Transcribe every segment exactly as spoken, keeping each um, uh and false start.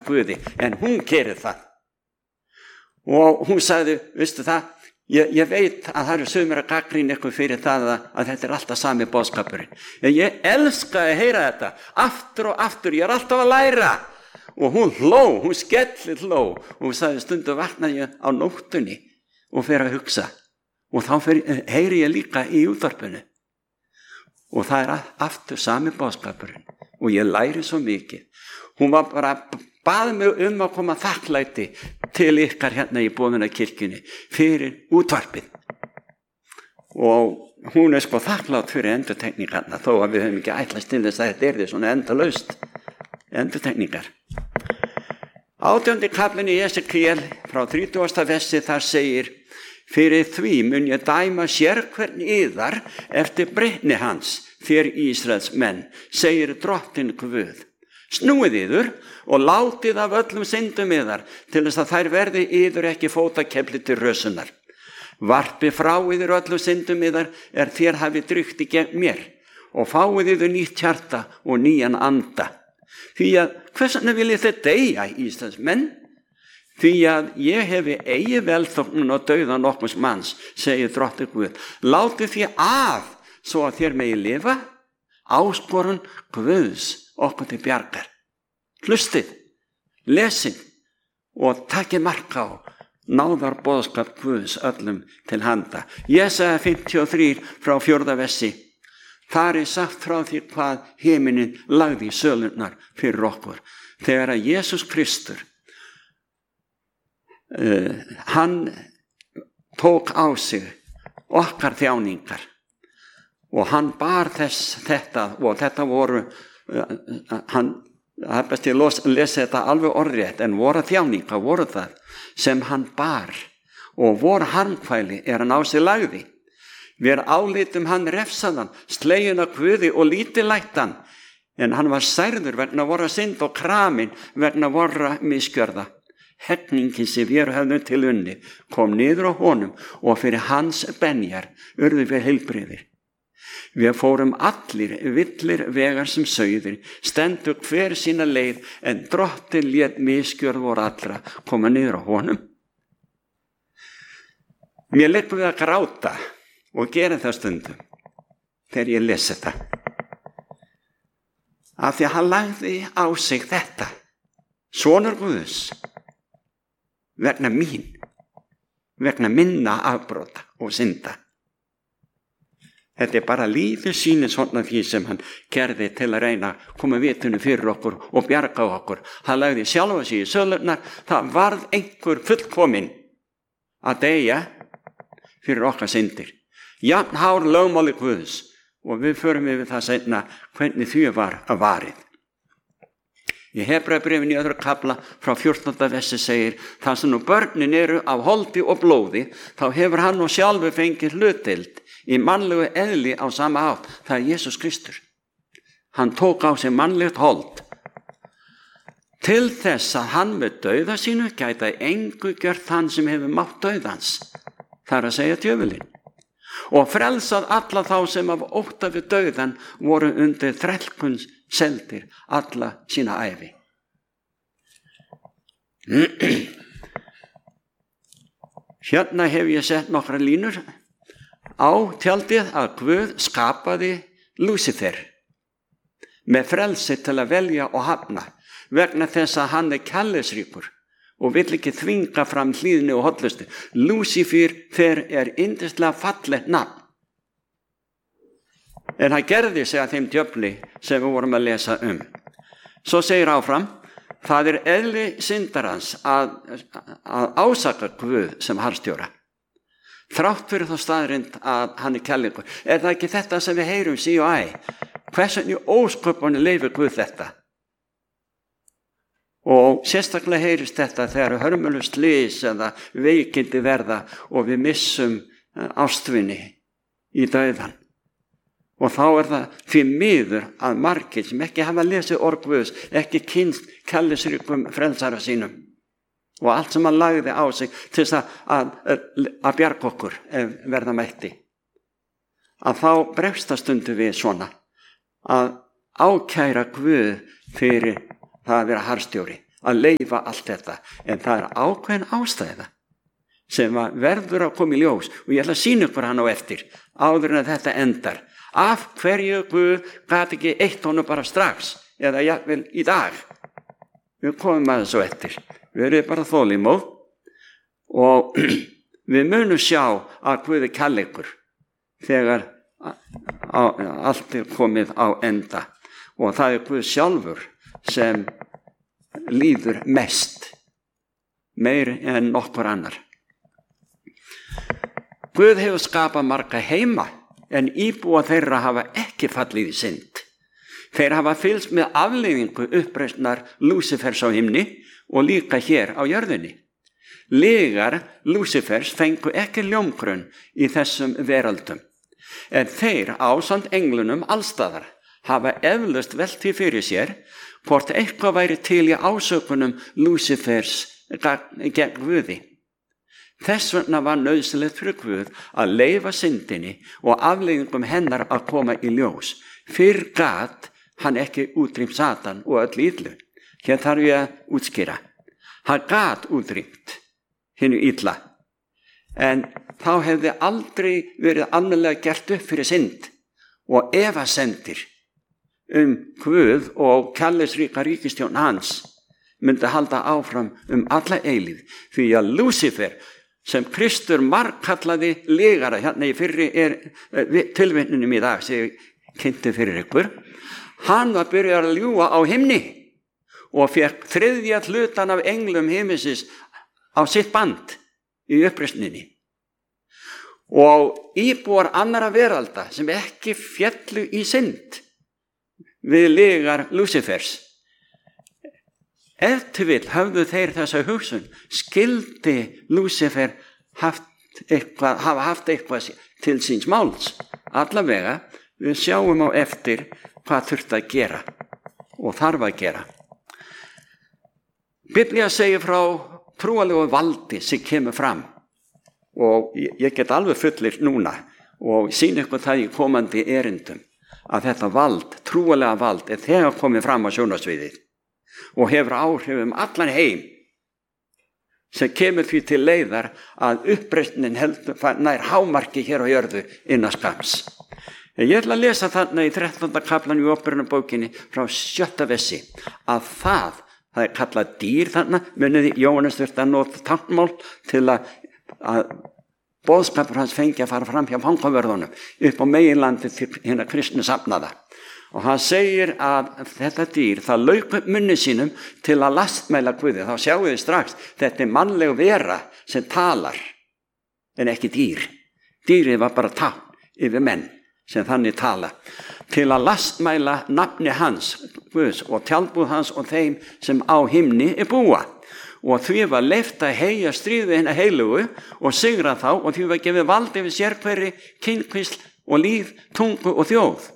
Guði, en hún gerir það. Og hún sagði, veistu það, ég, ég veit að það eru sumir að gagnrýna ykkur fyrir það að, að þetta er alltaf sami boðskapurinn. En ég elska að heyra þetta, aftur og aftur, ég er alltaf að læra. Og hún hló, hún skellir hló, og hún sagði, stundu vakna ég á nóttunni og fer að hugsa. Og þá fer, heyri ég líka í útvarpinu. Og það er aftur sami boðskapurinn. Og ég læri svo mikið. Hún var bara, baði mig um að koma þakklæti til ykkar hérna í Boðunarkirkjunni fyrir útvarpið. Og hún er sko þakklátt fyrir endurtekningarna, þó að við höfum ekki ætlast til þess að þetta er því svona endalaust. Endurtekningar. Átjándi kaflinn í Esekiel frá þrítugasta versi þar segir, fyrir því mun ég dæma sérhvern yðar eftir breytni hans, þér Ísraels menn, segir drottinn Guð. Snúið yður og látið af öllum syndum yðar til þess að þær verði yður ekki fótakefli til rösunar. Varpið frá yður öllum syndum yðar er þér hafi drygt í gegn mér og fáið yður nýtt hjarta og nýjan anda. Því að hvers vegna viljið þið deyja, Ísraels menn? Því að ég hefi eigi velþóknun og dauðan nokkurs manns, segir drottinn Guð. Látið því af svo að þér megi lifa, áskorun Guðs okkur til bjargar. Hlustið, lesið og takið mark á náðar boðskap Guðs öllum til handa. Jesaja fimmtíu og þrjú frá fjórða versi. Þar er sagt frá því hvað himinin lagði í sölurnar fyrir okkur. Þegar að Jesús Kristur Uh, hann tók á sig okkar þjáningar og hann bar þess þetta og þetta voru uh, hann, það er best ég að lesa þetta alveg orðrétt, en voru þjáningar voru það sem hann bar og voru harmkvæli er hann á sig lagði. Við álítum hann refsaðan, slegin af Guði og lítillættan, en hann var særður vegna vorra synd og kramin vegna vorra misgjörða. Herningin sem við höfðum til unni kom niður á honum og fyrir hans benjar urðu við heilbrigðir. Við fórum allir villir vegar sem sauðir, stendur hver sína leið, en drottinn lét misgjörð voru allra koma niður á honum. Mér liggur við að gráta og gera það stundum þegar ég lesi það. Af því að hann lagði á sig þetta, sonur Guðs, vegna mín, vegna minna afbrota og synda. Þetta er bara lífið sýnir svona því sem hann gerði til að reyna að koma vitinu fyrir okkur og bjarga okkur. Hann lagði sjálfa sig í sölurnar, það varð einhver fullkominn að deyja fyrir okkar syndir. Jafn hár lögmáli Guðs, og við förum yfir það seinna hvernig því var að varið. Í Hebreabréfinu í öðru kafla frá fjórtánda versi segir, þar sem nú börnin eru af holdi og blóði, þá hefur hann og sjálfur fengið hlutdeild í mannlegu eðli á sama hátt. Það er Jesús Kristur. Hann tók á sig mannlegt hold til þess að hann með dauða sínu gæta engu gjört hann sem hefur mátt dauðans. Það er að segja djöfulinn. Og frelsað alla þá sem af ótta við dauðan voru undir þrælkuns seldir alla sína ævi. Hérna hef ég sett nokkra línur á tjaldið að Guð skapaði Lúsifer með frelsi til að velja og hafna vegna þess að hann er kærleiksríkur og vill ekki þvinga fram hlýðni og hollustu. Lúsifer er yndislega fallegt nafn. En það gerði sig að þeim djöfli sem við vorum að lesa um. Svo segir áfram, það er eðli syndarans að, að ásaka Guð sem harðstjóra. Þrátt fyrir þá staðrind að hann er kærleikur. Er það ekki þetta sem við heyrum sí og æ? Hvers vegna í ósköpunni leyfir Guð þetta? Og sérstaklega heyrist þetta þegar hörmulegu slys eða veikindi verða og við missum ástvini í dauðan. Og þá er það fyrir miður að margir sem ekki hafa lesið orð Guðs, ekki kynst kærleiksríkum frelsara sínum og allt sem hann lagði á sig til þess að, að, að bjarga okkur ef verða mætti. Að þá bregst það stundu við svona að ákæra Guð fyrir það að vera harðstjóri. að leyfa allt þetta, en það er ákveðin ástæða sem að verður að koma í ljós og ég ætla að sýna ykkur hann á eftir áður en að þetta endar. Af hverju Guð gat ekki eitt honum bara strax eða jafnvel í dag? Við komum að þessu eftir. Við erum bara þolinmóð og við munum sjá að Guð er kærleikur þegar á, allt er komið á enda og það er Guð sjálfur sem líður mest, meir en nokkur annar. Guð hefur skapað marga heima en íbúa þeirra hafa ekki fallið í synd. Þeir hafa fylgst með afleiðingu uppreisnar Lúsifers á himni og líka hér á jörðinni. Lygar Lúsifers fengu ekki hljómgrunn í þessum veröldum, en þeir ásamt englunum allstaðar hafa eflaust velt því fyrir sér hvort eitthvað væri til í ásökunum Lúsifers gegn Guði. Þess vegna var nauðsynlegt fyrir Guð að leyfa syndinni og afleiðingum hennar að koma í ljós. Fyrr gat hann ekki útrýmt Satan og öll illu. Hér þarf ég að útskýra. Hann gat útrýmt hinu illa, en þá hefði aldrei verið almennilega gert upp fyrir synd og efasemdir um Guð og kærleiksríka ríkisstjórn hans myndi halda áfram um alla eilíð, því að Lúsifer sem Kristur margkallaði lygara, hérna í fyrri er tilvitnunum í dag sem ég kynnti fyrir ykkur, hann var byrjað að ljúga á himni og fekk þriðja hlutan af englum himmisins á sitt band í uppreisninni. Og íbúar annara veralda sem ekki féllu í synd við lygar Lúsifers, ef til vill höfðu þeir þessa hugsun, skildi Lúsifer haft eitthvað, hafa haft eitthvað til síns máls. Allavega, við sjáum á eftir hvað þurfti að gera og þarf að gera. Biblía segir frá trúalegu valdi sem kemur fram og ég get alveg fullir núna og sýna ykkur það í komandi erindum að þetta vald, trúalega vald, er þegar komið fram á sjónarsviðið og hefur áhrif um allan heim sem kemur því til leiðar að uppreisnin heldur nær hámarki hér á jörðu innan skamms. Ég ætla að lesa þarna í þrettánda kaflan í Óperunarbókinni frá sjötta versi að það, það er kallað dýr þarna, muniði Jóhannes þurfti að nota táknmál til að, að boðskapur hans fengi að fara fram hjá fangavörðunum upp á meginlandi til hérna kristnu safnaða. Og hann segir að þetta dýr, það lauk upp munni sínum til að lastmæla Guði. Þá sjáum við strax, þetta er mannleg vera sem talar, en ekki dýr. Dýrið var bara tákn yfir menn sem þannig tala. Til að lastmæla nafni hans, Guðs, og tjaldbúð hans og þeim sem á himni er búa. Og því var leyft að heyja stríð við hina heilugu og sigra þá og því var gefið vald yfir sérhverri, kynkvísl og líf, tungu og þjóð.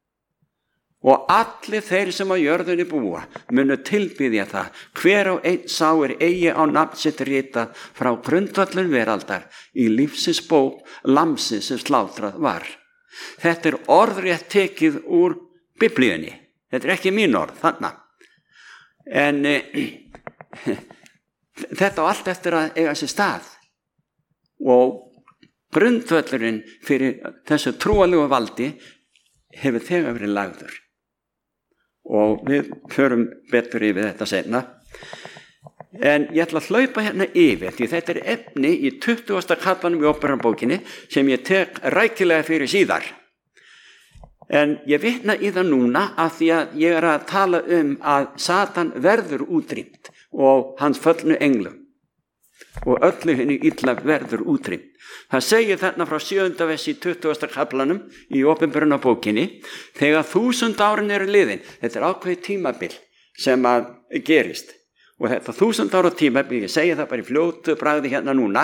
Og allir þeir sem á jörðunni búa munu tilbyðja það, hver og einn sá er eigi á nafn sitt ritað frá grundvöllum veraldar í lífsins bók lamsins sem slátrað var. Þetta er orðrétt tekið úr Biblíunni. Þetta er ekki mín orð, þarna. En e, þetta á allt eftir að eiga sér stað. Og grundvöllurinn fyrir þessu trúalegu valdi hefur þegar verið lagður. Og við förum betur yfir þetta seinna. En ég ætla að hlaupa hérna yfir, því þetta er efni í tuttugasta kaflanum í Óperunarbókinni sem ég tek rækilega fyrir síðar. En ég vitna í það núna af því að ég er að tala um að Satan verður útrýmt og hans föllnu englum og öllu henni illa verður útrýmt. Það segir þarna frá sjöunda versi í tuttugasta kaflanum í Óperunarbókinni, þegar þúsund árin eru liðin, þetta er ákveðið tímabil sem að gerist. Og þetta þúsund ára tímabil, ég segi það bara í fljótu bragði hérna núna,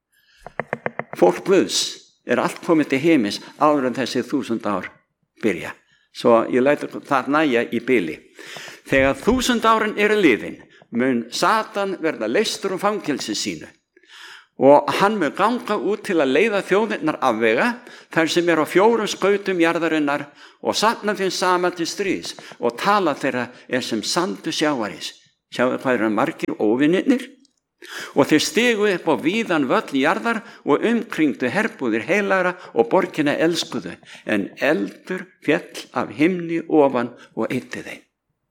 fólk Guðs er allt komið til heimis áður en þessi þúsund ár byrja. Svo ég lætur það næja í bili. Þegar þúsund árin eru liðin, mun Satan verða leystur um fangelsi sínu og hann mun ganga út til að leiða þjóðirnar afvega þar sem er á fjórum skautum jarðarinnar og safna þeim saman til stríðs og tala þeirra er sem sandu sjávarins. Sjáðu hvað eru margir óvinirnir. Og þeir stigu upp á víðan völl jarðar og umkringdu herbúðir heilagra og borgina elskuðu, en eldur féll af himni ofan og eitti þeim.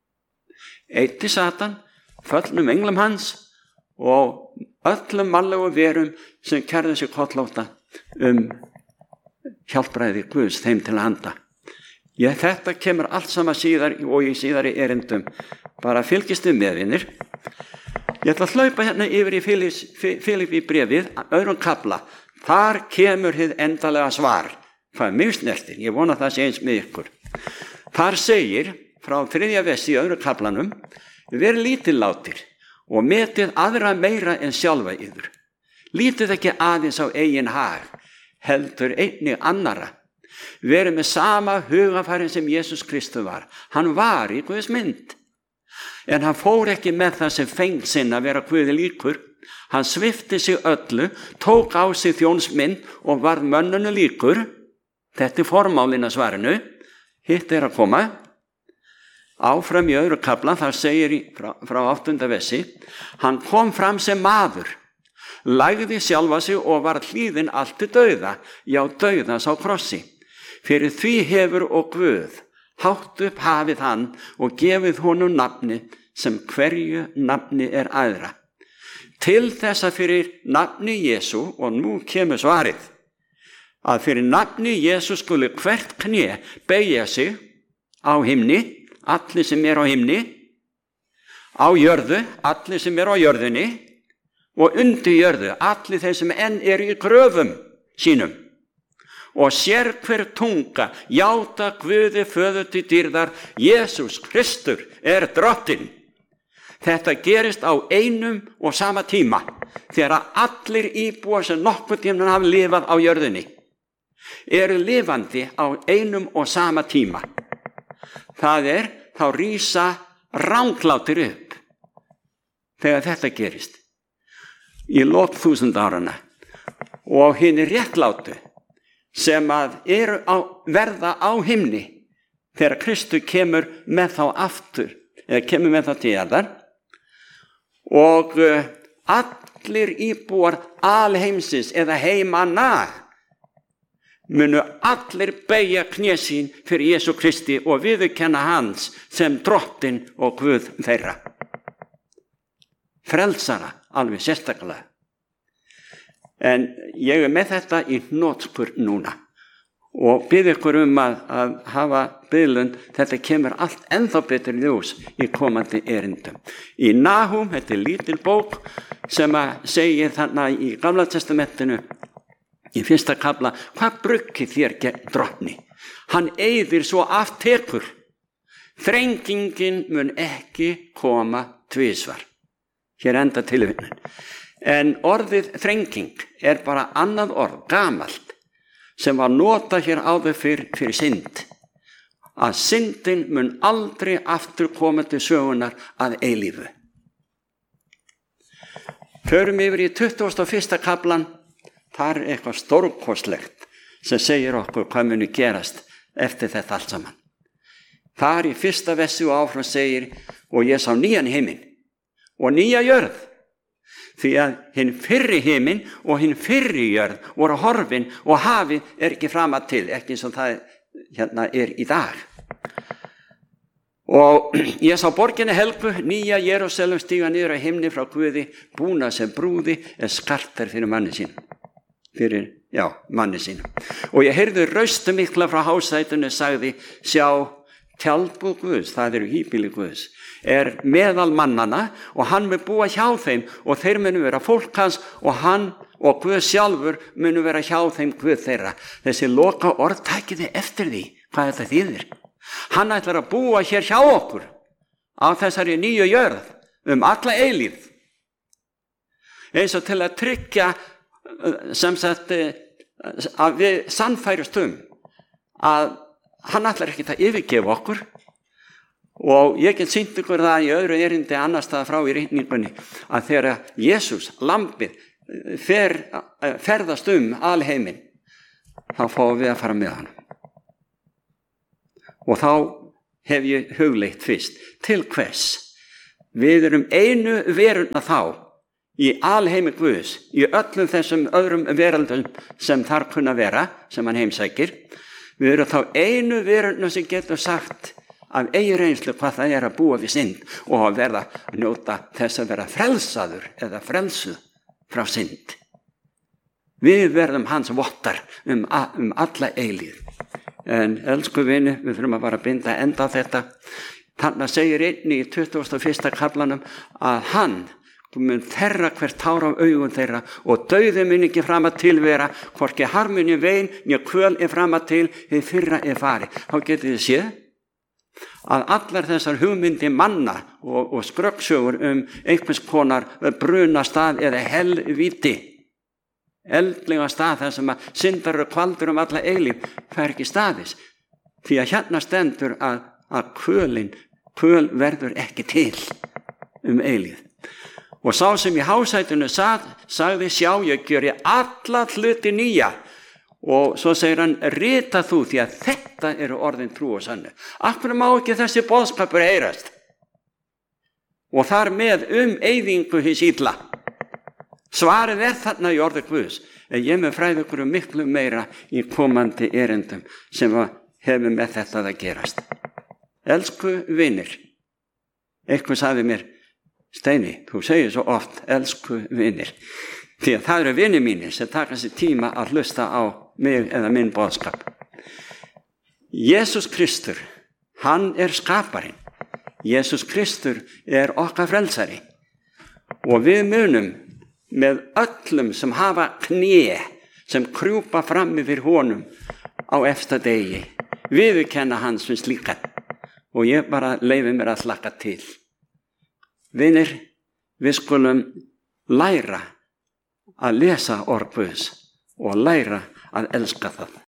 Eitti Satan, föllnum englum hans og öllum mannlegu verum sem kærðu sig kollótta um hjálpræði Guðs þeim til handa. Ég, þetta kemur allt saman síðar og í síðari erindum. Bara fylgist við með, vinir. Ég ætla að hlaupa hérna yfir í Filippí bréfið, öðrum kafla. Þar kemur hið endalega svar. Hvað mig snertir, ég vona það sé eins með ykkur. Þar segir, frá þriðja versi í öðrum kaflanum, verið lítillátir og metið aðra meira en sjálfa yður. Lítið ekki aðeins á eigin hag, heldur einnig annara. Verið með sama hugafærin sem Jesús Kristur var. Hann var í Guðs mynd. En hann fór ekki með það sem feng sinn að vera Guði líkur. Hann svipti sig öllu, tók á sig þjónsmynd og varð mönnunu líkur. Þetta er formálinn að svarinu. Hitt er að koma. Áfram í öðru kafla, þar segir í, frá, frá áttunda versi, hann kom fram sem maður, lagði sjálfa sig og var hlýðinn allt til dauða, já dauðans á krossi. Fyrir því hefur og Guð hátt upp hafið hann og gefið honum nafni sem hverju nafni er æðra. Til þess að fyrir nafni Jesú, og nú kemur svarið, að fyrir nafni Jesú skuli hvert kné beygja sig á himni, allir sem er á himni, á jörðu, allir sem er á jörðinni, og undir jörðu, allir þeir sem enn er í gröfum sínum. Og sér hver tunga játa Guði föður til dýrðar, Jesús Kristur er drottinn. Þetta gerist á einum og sama tíma, þegar allir íbúar sem nokkuð tíma hafa lifað á jörðinni eru lifandi á einum og sama tíma. Það er, þá rísa ranglátir upp þegar þetta gerist í lok þúsund árana, og hinir réttlátu sem að eru á, verða á himni þegar Kristur kemur með þá aftur, eða kemur með þá til jarðar, og uh, allir íbúar alheimsins eða heimanna munu allir beygja kné sín fyrir Jesú Kristi og viðurkenna hans sem drottinn og Guð þeirra. Frelsara, alveg sérstaklega. En ég er með þetta í hnotskur núna og bið ykkur um að, að hafa biðlund. Þetta kemur allt ennþá betur ljós í komandi erindum. Í Nahum, þetta er lítil bók sem að segja þarna í Gamla testamentinu í fyrsta kafla, hvað bruggið þér gegn drottni? Hann eyðir svo aftekur. Þrengingin mun ekki koma tvisvar. Hér enda tilvitnunin. En orðið þrenging er bara annað orð, gamalt, sem var notað hér áður fyrir, fyrir synd. Að syndin mun aldrei aftur koma til sögunar að eilífu. Förum yfir í tuttugasta og fyrsta kaflan, þar er eitthvað stórkostlegt sem segir okkur hvað muni gerast eftir þetta allt saman. Þar í fyrsta versi og áfram segir, og ég sá nýjan himinn og nýja jörð. Því að hinn fyrri himinn og hinn fyrri jörð voru horfin og hafið er ekki framað til, ekki eins og það hérna er í dag. Og ég sá borginni helgu, nýja Jerúsalem stíga niður á himni frá Guði, búna sem brúði er skartar fyrir manni sín. Fyrir, já, manni sín. Og ég heyrði raustu mikla frá hásætunu, sagði, sjá, tjaldbúð Guðs, það eru híbýli Guðs, er meðal mannana og hann mun búa hjá þeim og þeir munu vera fólk hans og hann og Guð sjálfur munu vera hjá þeim Guð þeirra. Þessi loka orð takiði eftir því hvað þetta þýðir. Hann ætlar að búa hér hjá okkur á þessari nýju jörð um alla eilífð. Eins og til að tryggja sem sagt að við sannfærust um að hann ætlar ekki að yfirgefa okkur. Og ég get sýnt ykkur það í öðru erindi annars staðar frá í ritningunni að þegar Jesús, lambið, fer, ferðast um alheiminn, þá fáum við að fara með hann. Og þá hef ég hugleitt fyrst, til hvers Við erum einu veruna þá í alheimi Guðs, í öllum þessum öðrum veraldum sem þar kunna vera, sem hann heimsækir. Við erum þá einu veruna sem getur sagt af eigin reynslu hvað það er að búa við synd og að verða að njóta þess að vera frelsaður eða frelsuð frá synd. Við verðum hans vottar um, um alla eilíð. En elsku vini, við þurfum að bara binda enda á þetta. Þarna segir einnig í tuttugasta og fyrsta kaflanum að hann mun þerra hvert tár af augum þeirra og dauði mun ekki fram að tilvera, hvorki harmuni vein, né kvöl er fram að til, hið fyrra er farið. Þá getið þið séð að allar þessar hugmyndi manna og, og skröggsögur um einhvers konar brunastað eða helvíti, eldlega stað þar sem að syndar og kvaldur um alla eilíf, fær ekki staðis. Því að hérna stendur að, að kvölin, kvöl verður ekki til um eilíf. Og sá sem í hásætinu sað, sagði, sjá, ég gjöri alla hluti nýja. Og svo segir hann, rita þú, því að þetta eru orðin trú og sannu. Akkur má ekki þessi boðskapur heyrast? Og þar með um eyðingu hins illa. Svarið er þarna í orði Guðs. En ég með fræði ykkur um miklu meira í komandi erindum sem hefur með þetta að gerast. Elsku vinir, eitthvað sagði mér, Steini, þú segir svo oft, elsku vinir, því að það eru vinir mínir sem taka sér tíma að hlusta á mig eða minn boðskap. Jesús Kristur, hann er skaparinn. Jesús Kristur er okkar frelsari. Og við munum með öllum sem hafa kné, sem krjúpa fram yfir honum á efsta degi, viðurkenna hans sem slíkan. Og ég bara leyfi mér að hlakka til. Vinir, við skulum læra að lesa orð Guðs og læra að elska það.